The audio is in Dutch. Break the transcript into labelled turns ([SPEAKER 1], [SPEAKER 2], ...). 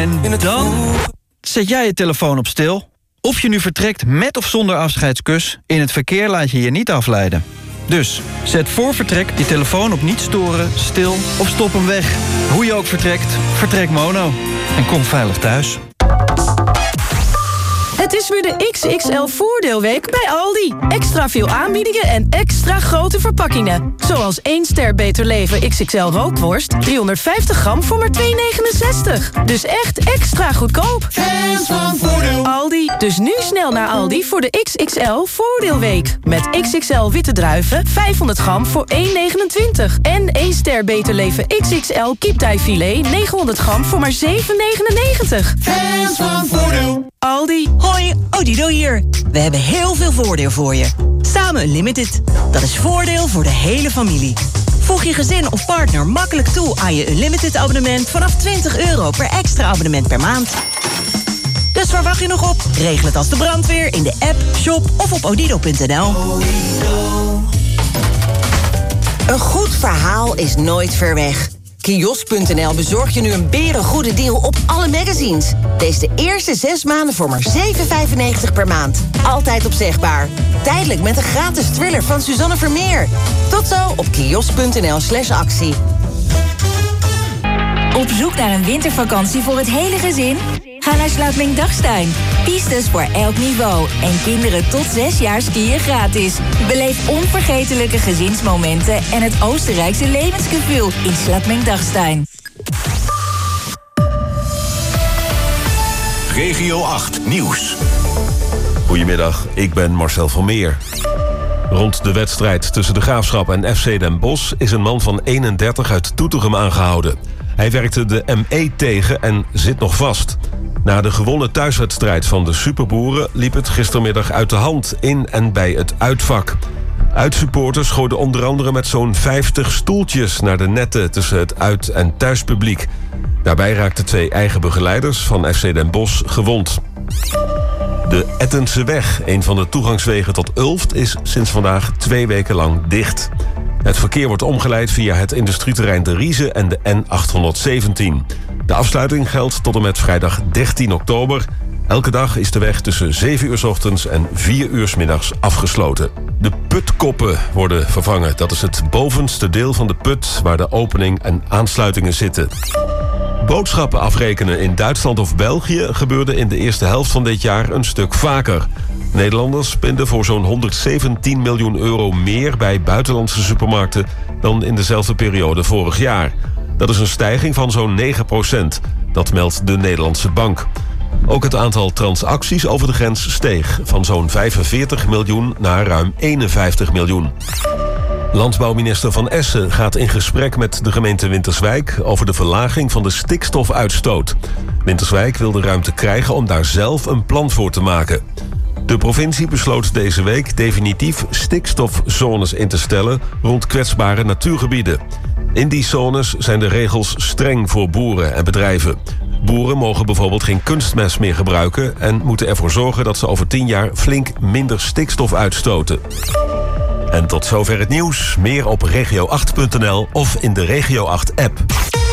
[SPEAKER 1] En dan zet jij je telefoon op stil. Of je nu vertrekt met of zonder afscheidskus, in het verkeer laat je je niet afleiden. Dus zet voor vertrek je telefoon op niet storen, stil of stop hem weg. Hoe je ook vertrekt, vertrek mono. En kom veilig thuis.
[SPEAKER 2] Het is weer de XXL voordeelweek bij Aldi. Extra veel aanbiedingen en extra grote verpakkingen. Zoals 1 ster Beter Leven XXL rookworst, 350 gram voor maar €2,69. Dus echt extra goedkoop.
[SPEAKER 3] Fans van Voordeel.
[SPEAKER 2] Aldi. Dus nu snel naar Aldi voor de XXL voordeelweek. Met XXL witte druiven, 500 gram voor €1,29. En 1 ster Beter Leven XXL kiptijfilet, 900 gram voor maar €7,99.
[SPEAKER 3] Fans van Voordeel.
[SPEAKER 2] Aldi.
[SPEAKER 4] Hoi, Odido hier. We hebben heel veel voordeel voor je. Samen Unlimited. Dat is voordeel voor de hele familie. Voeg je gezin of partner makkelijk toe aan je Unlimited abonnement vanaf €20 per extra abonnement per maand. Dus waar wacht je nog op? Regel het als de brandweer in de app, shop of op odido.nl.
[SPEAKER 5] Een goed verhaal is nooit ver weg. Kiosk.nl bezorgt je nu een berengoede deal op alle magazines. Lees de eerste 6 maanden voor maar €7,95 per maand. Altijd opzegbaar. Tijdelijk met een gratis thriller van Suzanne Vermeer. Tot zo op kiosk.nl/actie.
[SPEAKER 6] Op zoek naar een wintervakantie voor het hele gezin? Ga naar Sluitming-Dachstein. Pistes voor elk niveau. En kinderen tot 6 jaar skiën gratis. Beleef onvergetelijke gezinsmomenten en het Oostenrijkse levensgevoel in Sluitming-Dachstein.
[SPEAKER 7] Regio 8 Nieuws.
[SPEAKER 8] Goedemiddag, ik ben Marcel van Meer. Rond de wedstrijd tussen de Graafschap en FC Den Bosch is een man van 31 uit Doetinchem aangehouden. Hij werkte de ME tegen en zit nog vast. Na de gewonnen thuiswedstrijd van de Superboeren liep het gistermiddag uit de hand in en bij het uitvak. Uitsupporters gooiden onder andere met zo'n 50 stoeltjes naar de netten tussen het uit- en thuispubliek. Daarbij raakten 2 eigen begeleiders van FC Den Bosch gewond. De Ettenseweg, een van de toegangswegen tot Ulft, is sinds vandaag 2 weken lang dicht. Het verkeer wordt omgeleid via het industrieterrein De Rieze en de N817. De afsluiting geldt tot en met vrijdag 13 oktober. Elke dag is de weg tussen 7 uur 's ochtends en 4 uur 's middags afgesloten. De putkoppen worden vervangen. Dat is het bovenste deel van de put waar de opening en aansluitingen zitten. Boodschappen afrekenen in Duitsland of België gebeurde in de eerste helft van dit jaar een stuk vaker. Nederlanders spenden voor zo'n €117 miljoen meer bij buitenlandse supermarkten dan in dezelfde periode vorig jaar. Dat is een stijging van zo'n 9%. Dat meldt de Nederlandse Bank. Ook het aantal transacties over de grens steeg van zo'n 45 miljoen naar ruim 51 miljoen. Landbouwminister Van Essen gaat in gesprek met de gemeente Winterswijk over de verlaging van de stikstofuitstoot. Winterswijk wil de ruimte krijgen om daar zelf een plan voor te maken. De provincie besloot deze week definitief stikstofzones in te stellen rond kwetsbare natuurgebieden. In die zones zijn de regels streng voor boeren en bedrijven. Boeren mogen bijvoorbeeld geen kunstmest meer gebruiken en moeten ervoor zorgen dat ze over 10 jaar flink minder stikstof uitstoten. En tot zover het nieuws. Meer op regio8.nl of in de Regio 8-app.